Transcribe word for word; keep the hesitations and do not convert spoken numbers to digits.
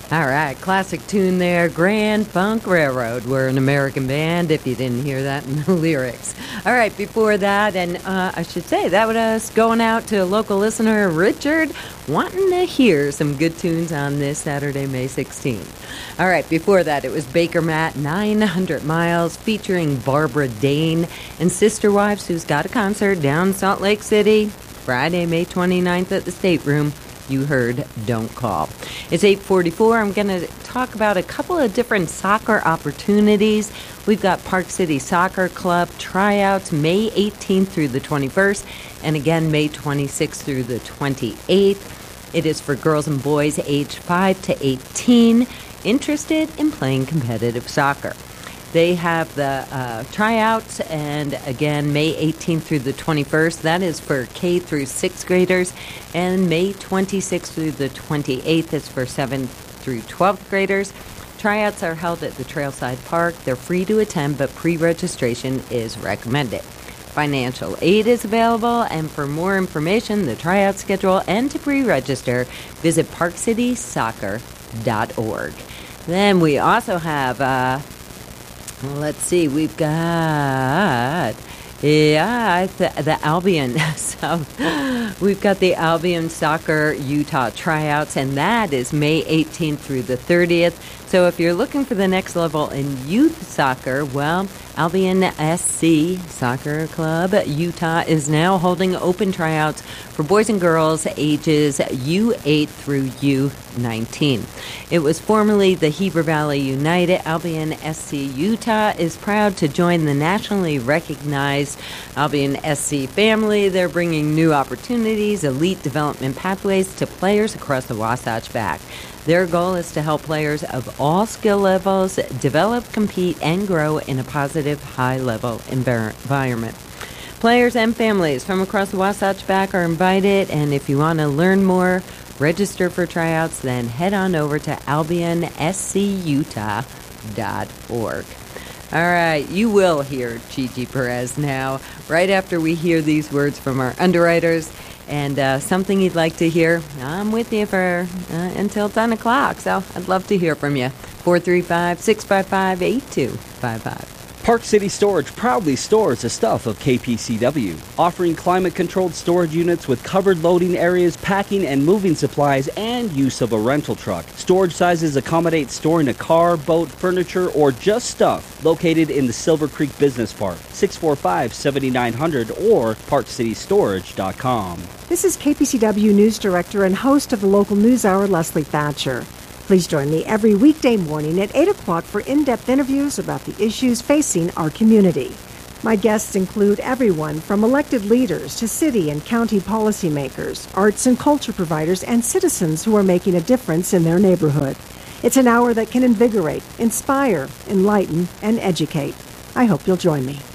All right, classic tune there, Grand Funk Railroad. We're an American band, if you didn't hear that in the lyrics. All right, before that, and uh, I should say, that was us going out to a local listener, Richard, wanting to hear some good tunes on this Saturday, May sixteenth. All right, before that, it was Baker Matt, nine hundred miles, featuring Barbara Dane and Sister Wives, who's got a concert down Salt Lake City, Friday, May twenty-ninth at the State Room. You heard Don't Call. It's eight forty-four. I'm going to talk about a couple of different soccer opportunities. We've got Park City Soccer Club tryouts May eighteenth through the twenty-first, and again May twenty-sixth through the twenty-eighth. It is for girls and boys aged five to eighteen interested in playing competitive soccer. They have the uh, tryouts, and again, May eighteenth through the twenty-first. That is for K through sixth graders, and May twenty-sixth through the twenty-eighth is for seventh through twelfth graders. Tryouts are held at the Trailside Park. They're free to attend, but pre-registration is recommended. Financial aid is available, and for more information, the tryout schedule, and to pre-register, visit park city soccer dot org. Then we also have... Uh, Let's see, we've got, yeah, the, the Albion. So we've got the Albion Soccer Utah tryouts, and that is May eighteenth through the thirtieth. So if you're looking for the next level in youth soccer, well, Albion S C Soccer Club Utah is now holding open tryouts for boys and girls ages U eight through U nineteen. It was formerly the Heber Valley United. Albion S C Utah is proud to join the nationally recognized Albion S C family. They're bringing new opportunities, elite development pathways to players across the Wasatch Back. Their goal is to help players of all skill levels develop, compete, and grow in a positive, high-level environment. Players and families from across the Wasatch Back are invited, and if you want to learn more, register for tryouts, then head on over to albion s c utah dot org. All right, you will hear Gigi Perez now, right after we hear these words from our underwriters. And uh, something you'd like to hear, I'm with you for uh, until ten o'clock, so I'd love to hear from you. four three five, six five five, eight two five five. Park City Storage proudly stores the stuff of K P C W, offering climate-controlled storage units with covered loading areas, packing and moving supplies, and use of a rental truck. Storage sizes accommodate storing a car, boat, furniture, or just stuff. Located in the Silver Creek Business Park, six four five, seven nine zero zero or park city storage dot com. This is K P C W News Director and host of the local news hour, Leslie Thatcher. Please join me every weekday morning at eight o'clock for in-depth interviews about the issues facing our community. My guests include everyone from elected leaders to city and county policymakers, arts and culture providers, and citizens who are making a difference in their neighborhood. It's an hour that can invigorate, inspire, enlighten, and educate. I hope you'll join me.